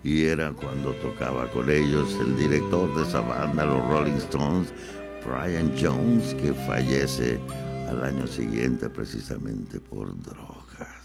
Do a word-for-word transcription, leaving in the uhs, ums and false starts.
y era cuando tocaba con ellos el director de esa banda, los Rolling Stones, Brian Jones, que fallece al año siguiente precisamente por drogas.